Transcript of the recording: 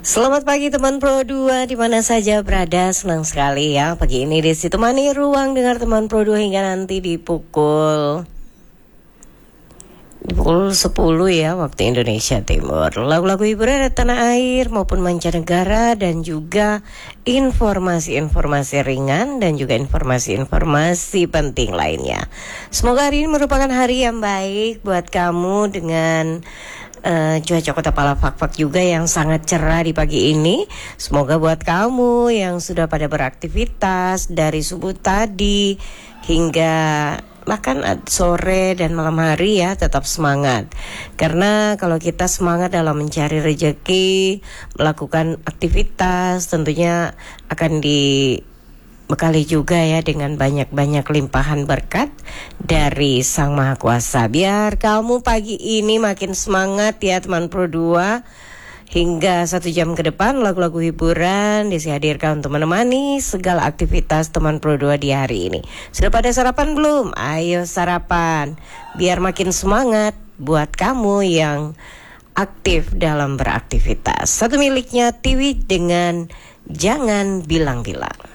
Selamat pagi teman Pro 2 di mana saja berada, senang sekali ya pagi ini ditemani ruang dengar teman Pro 2 hingga nanti di pukul 10 ya waktu Indonesia Timur. Lagu-lagu hiburan dari tanah air maupun mancanegara dan juga informasi-informasi ringan dan juga informasi-informasi penting lainnya. Semoga hari ini merupakan hari yang baik buat kamu dengan cuaca kota Palafak juga yang sangat cerah di pagi ini. Semoga buat kamu yang sudah pada beraktivitas dari subuh tadi hingga bahkan sore dan malam hari ya tetap semangat. Karena kalau kita semangat dalam mencari rezeki, melakukan aktivitas, tentunya akan dibekali juga ya dengan banyak-banyak limpahan berkat dari Sang Maha Kuasa. Biar kamu pagi ini makin semangat ya teman Pro 2. Hingga 1 jam ke depan lagu-lagu hiburan dihadirkan untuk menemani segala aktivitas teman Pro 2 di hari ini. Sudah pada sarapan belum? Ayo sarapan biar makin semangat buat kamu yang aktif dalam beraktivitas. Satu miliknya Tiwi dengan Jangan Bilang-Bilang.